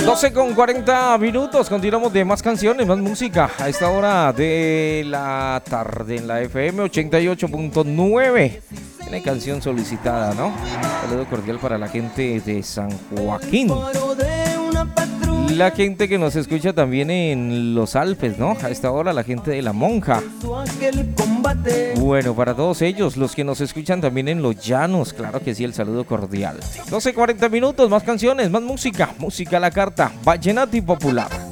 12:40, continuamos de más canciones, más música a esta hora de la tarde en la FM 88.9. Tiene canción solicitada, ¿no? Saludo cordial para la gente de San Joaquín. La gente que nos escucha también en los Alpes, ¿no? A esta hora la gente de La Monja. Bueno, para todos ellos, los que nos escuchan también en los Llanos, claro que sí, el saludo cordial. 12:40, más canciones, más música, música a la carta, vallenato y popular.